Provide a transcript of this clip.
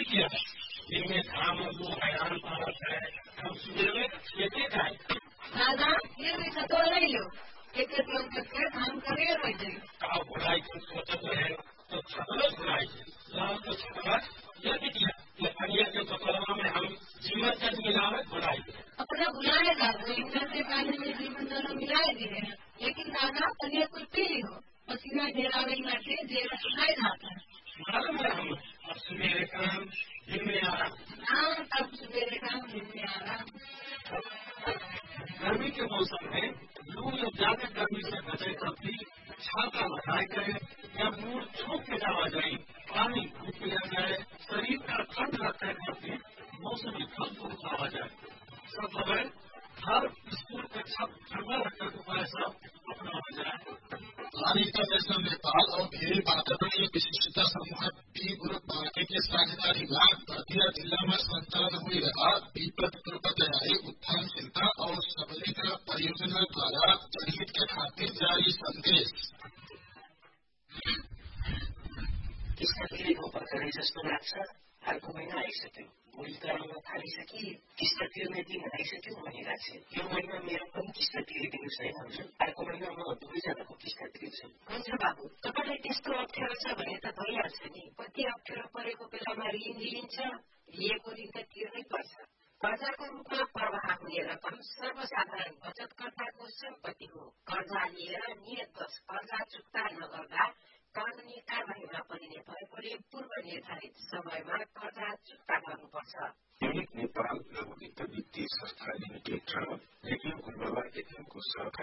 किया है। जिनमें धान और वो हैरान पारक है, हम सुबह में खेती खाए दादा फिर भी सतो नहीं लो एक काम करे रहे का बुराई को सोचत रहे तो छतलो बुराई तो छतला यह किया अन्य के पकड़वा में हम जीवन तक मिलावट बुराई अपना बुलाए जाते से पहले में जीवन दोनों मिलाए दिए लेकिन दादा पनीर कुछ पी ली हो पसीना ढेरा से जेरा सुनाई जाता है मालूम है हम अब सवेरे काम दिन में आ रहा हाँ तब सवेरे काम दिन में आ रहा गर्मी के मौसम में लू या ज्यादा गर्मी से बचे प्रति छाता लगाए करे या मुंह छूट के जावा जाए पानी खूब पिया जाए शरीर का ठंड रखने प्रति मौसमी फल को खावा जाए सब हमें हर स्कूल के छत ठंडा रखने को ऐसा अपना जाए इंटरनेशनल नेपाल और भेरी वातावरणीय विशिष्टता समूह बी ग्रुप बांके के साझेदारी लाभ बर्दिया जिला में संचालन हुई रहा विपद पूर्वतयारी उत्थानशीलता और सबलीकरण परियोजना द्वारा जनहित के खातिर जारी संदेश जस्तो लाग्छ अर्को महिना आइसक्यो भोलि त आउन थालिसके किस्ता तिर्ने दिन आइसक्यो भनिरहेको छ यो महिना मेरो पनि किस्ता तिरिदिनुहोस् है भन्छु अर्को महिना म दुवैजनाको किस्ता तिर्छु हुन्छ बाबु तपाईँलाई त्यस्तो अप्ठ्यारो छ भने त भइहाल्छ नि कति अप्ठ्यारो परेको बेलामा ऋण लिइन्छ लिएको ऋण त तिर्नै पर्छ कर्जाको रूपमा प्रवाह हुने रकम सर्वसाधारण बचतकर्ताको सम्पत्ति हो कर्जा लिएर नियतवश कर्जा चुक्ता नगर्दा कानूनी कारबाहीमा परिने भएकोले पूर्व निर्धारित समयमा कर्जा चुक्ता गर्नुपर्छ नेपाल लघु वित्त वित्तीय संस्था लिमिटेड र एटिएमको सहकारी